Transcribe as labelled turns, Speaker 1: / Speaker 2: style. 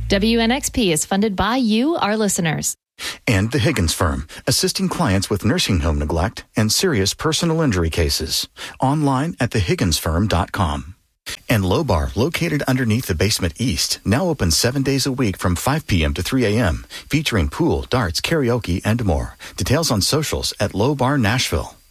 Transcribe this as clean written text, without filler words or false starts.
Speaker 1: WNXP is funded by you, our listeners.
Speaker 2: And the Higgins Firm, assisting clients with nursing home neglect and serious personal injury cases. Online at thehigginsfirm.com. And Low Bar, located underneath the Basement East, now open 7 days a week from 5 p.m. to 3 a.m., featuring pool, darts, karaoke, and more. Details on socials at Low Bar Nashville.